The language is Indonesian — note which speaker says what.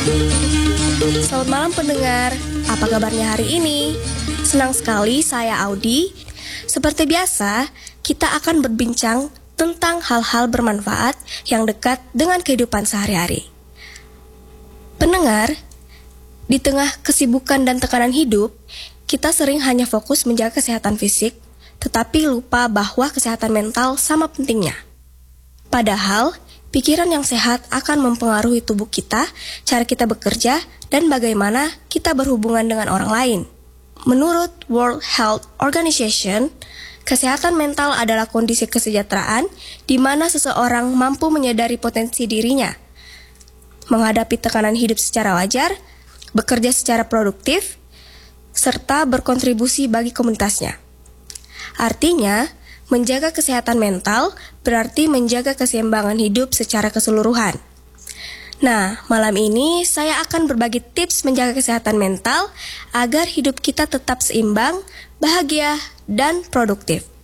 Speaker 1: Selamat malam pendengar, apa kabarnya hari ini? Senang sekali saya Audi. Seperti biasa, kita akan berbincang tentang hal-hal bermanfaat yang dekat dengan kehidupan sehari-hari. Pendengar, di tengah kesibukan dan tekanan hidup, kita sering hanya fokus menjaga kesehatan fisik, tetapi lupa bahwa kesehatan mental sama pentingnya. Padahal, pikiran yang sehat akan mempengaruhi tubuh kita, cara kita bekerja, dan bagaimana kita berhubungan dengan orang lain. Menurut World Health Organization, kesehatan mental adalah kondisi kesejahteraan di mana seseorang mampu menyadari potensi dirinya, menghadapi tekanan hidup secara wajar, bekerja secara produktif, serta berkontribusi bagi komunitasnya. Artinya, menjaga kesehatan mental berarti menjaga keseimbangan hidup secara keseluruhan. Nah, malam ini saya akan berbagi tips menjaga kesehatan mental agar hidup kita tetap seimbang, bahagia, dan produktif.